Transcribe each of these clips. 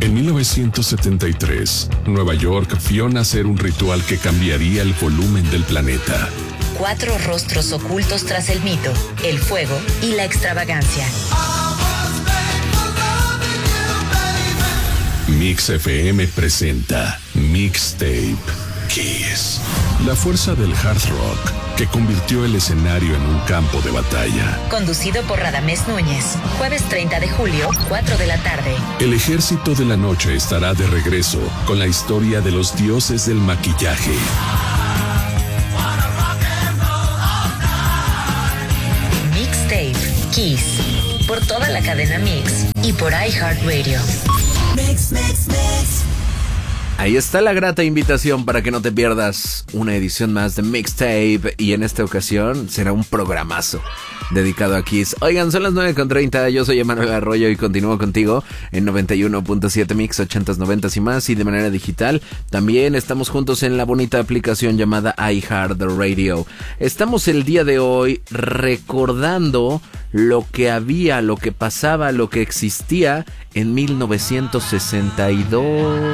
En 1973, Nueva York vio nacer un ritual que cambiaría el volumen del planeta. 4 rostros ocultos tras el mito, el fuego y la extravagancia. Mix FM presenta Mixtape Kiss. La fuerza del hard rock que convirtió el escenario en un campo de batalla. Conducido por Radamés Núñez. Jueves 30 de julio, 4 de la tarde. El ejército de la noche estará de regreso con la historia de los dioses del maquillaje. Mixtape Kiss. Por toda la cadena Mix y por iHeartRadio. Mix, mix, mix. Ahí está la grata invitación para que no te pierdas una edición más de Mixtape, y en esta ocasión será un programazo dedicado a Kiss. Oigan, son las 9:30, yo soy Emanuel Arroyo y continúo contigo en 91.7 Mix, 80s, 90s y más, y de manera digital. También estamos juntos en la bonita aplicación llamada iHeartRadio. Estamos el día de hoy recordando lo que había, lo que pasaba, lo que existía en 1962.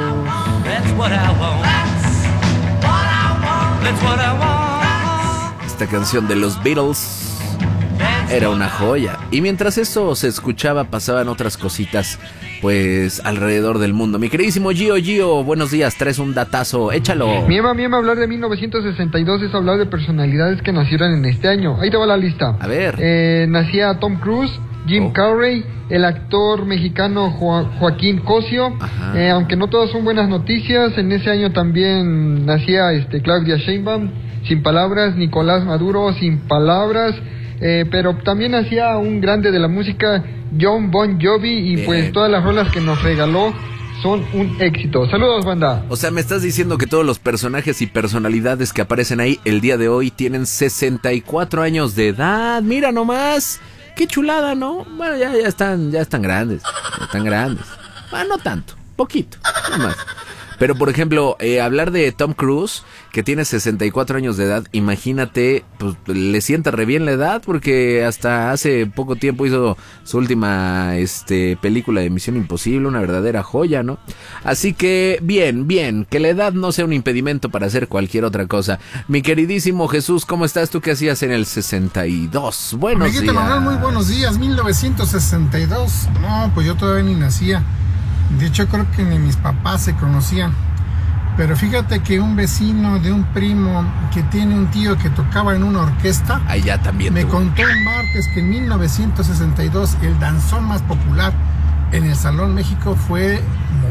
Esta canción de los Beatles era una joya. Y mientras eso se escuchaba, pasaban otras cositas, pues, alrededor del mundo. Mi queridísimo Gio, buenos días, traes un datazo, échalo. Mi ema, hablar de 1962 es hablar de personalidades que nacieron en este año. Ahí te va la lista. A ver. Nacía Tom Cruise, Jim Carrey, el actor mexicano Joaquín Cosio. Aunque no todas son buenas noticias, en ese año también nacía Claudia Sheinbaum, sin palabras, Nicolás Maduro, sin palabras. Pero también hacía un grande de la música, John Bon Jovi, y bien, pues todas las rolas que nos regaló son un éxito. Saludos, banda. O sea, me estás diciendo que todos los personajes y personalidades que aparecen ahí el día de hoy tienen 64 años de edad. Mira nomás, qué chulada, ¿no? Bueno, ya están grandes, Bueno, no tanto, poquito, nomás. Pero, por ejemplo, hablar de Tom Cruise, que tiene 64 años de edad, imagínate, pues le sienta re bien la edad, porque hasta hace poco tiempo hizo su última película de Misión Imposible, una verdadera joya, ¿no? Así que, bien, que la edad no sea un impedimento para hacer cualquier otra cosa. Mi queridísimo Jesús, ¿cómo estás? ¿Tú qué hacías en el 62? Buenos Amiguito días. Manuel, muy buenos días. 1962. No, pues yo todavía ni nacía. De hecho, creo que ni mis papás se conocían. Pero fíjate que un vecino de un primo que tiene un tío que tocaba en una orquesta, ya también me contó un martes que en 1962 el danzón más popular en el Salón México fue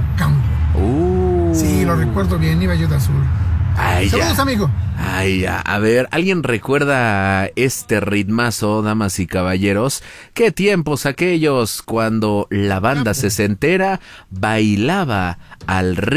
Mocambo. Sí, lo recuerdo bien, iba yo de azul. Saludos, amigo. A ver, ¿alguien recuerda este ritmazo, damas y caballeros? ¿Qué tiempos aquellos cuando la banda sesentera bailaba al ritmo